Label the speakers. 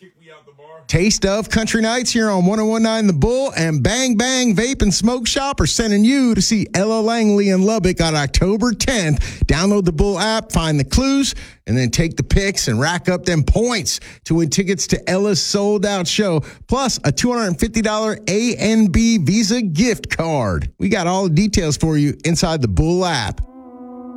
Speaker 1: Taste of Country Nights here on 101.9 The Bull, and Bang Bang Vape and Smoke Shop are sending you to see Ella Langley in Lubbock on October 10th. Download the Bull app, find the clues, and then take the pics and rack up them points to win tickets to Ella's sold-out show, plus a $250 A&B Visa gift card. We got all the details for you inside the Bull app.